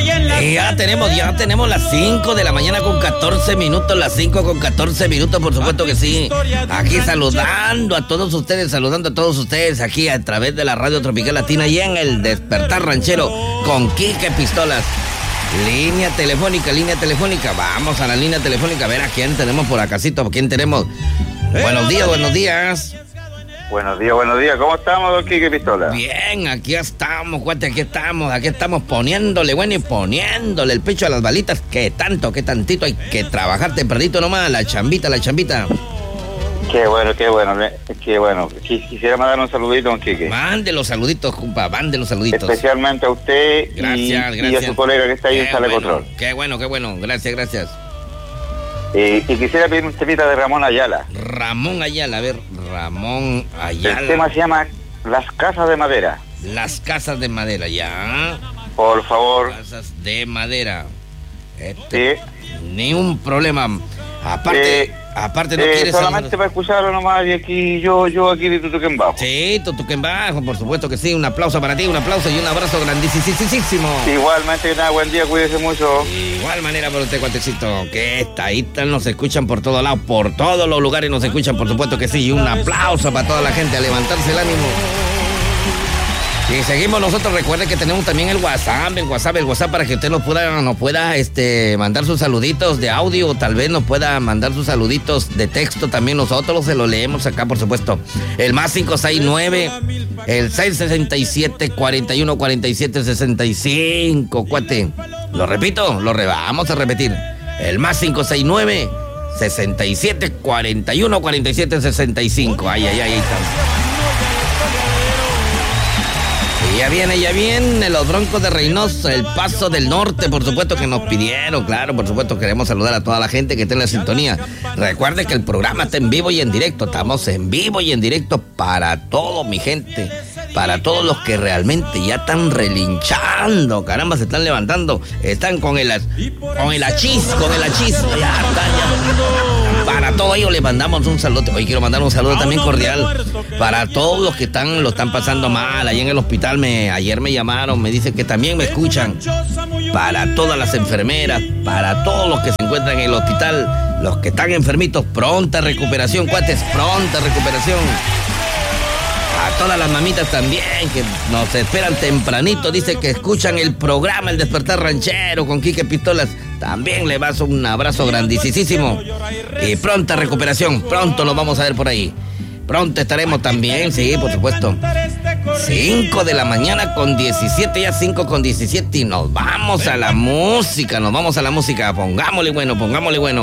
Y ya tenemos las 5 de la mañana con 14 minutos, las 5 con 14 minutos, por supuesto que sí. Aquí saludando a todos ustedes, aquí a través de la Radio Tropical Latina y en el Despertar Ranchero con Quique Pistolas. Línea telefónica, vamos a la línea telefónica a ver a quién tenemos por acácito, quién tenemos. Buenos días. Buenos días, ¿cómo estamos, don Quique Pistola? Bien, aquí estamos, cuate, aquí estamos poniéndole, bueno, y poniéndole el pecho a las balitas, que tantito hay que trabajar tempranito nomás, la chambita. Qué bueno. Quisiera mandar un saludito, don Quique. Mande los saluditos, compa, Especialmente a usted gracias. Y a su colega que está ahí en Sala de Control. Qué bueno, gracias. Y quisiera pedir un temita de Ramón Ayala. Ramón Ayala. El tema se llama Las Casas de Madera. Las Casas de Madera, ya. Por favor. Casas de Madera. Sí. Ni un problema. Aparte no quieres solamente para escucharlo nomás, y aquí yo aquí de Tutuquén Bajo. Sí, Tutuquén Bajo, por supuesto que sí. Un aplauso para ti, y un abrazo grandísimo. Igualmente, que tenga buen día, cuídese mucho. Igual manera para usted, cuatecito, que ahí nos escuchan por todos lados, por todos los lugares nos escuchan, por supuesto que sí. Y un aplauso para toda la gente, a levantarse el ánimo. Y seguimos nosotros. Recuerde que tenemos también el WhatsApp para que usted nos pueda mandar sus saluditos de audio, o tal vez nos pueda mandar sus saluditos de texto también. Nosotros se lo leemos acá, por supuesto. El más 569, el 667 41 47 65, cuate. Lo repito, vamos a repetir. El más 569 67 41 47 65. Ahí estamos. Ya viene los Broncos de Reynosa, el Paso del Norte, por supuesto que nos pidieron, claro, por supuesto queremos saludar a toda la gente que está en la sintonía. Recuerde que el programa está en vivo y en directo, estamos en vivo y en directo para todo, mi gente, para todos los que realmente ya están relinchando, caramba, se están levantando, están con el achis, ya. Para todos ellos les mandamos un saludo. Hoy quiero mandar un saludo también cordial para todos los que lo están pasando mal ahí en el hospital. Ayer me llamaron, me dicen que también me escuchan. Para todas las enfermeras, para todos los que se encuentran en el hospital, los que están enfermitos, pronta recuperación, cuates, pronta recuperación. A todas las mamitas también que nos esperan tempranito, dice que escuchan el programa El Despertar Ranchero con Quique Pistolas. También le vas un abrazo grandísimo. Y pronta recuperación, pronto nos vamos a ver por ahí. Pronto estaremos también, sí, por supuesto. 5 de la mañana con 17, ya 5 con 17, y nos vamos a la música. Pongámosle bueno.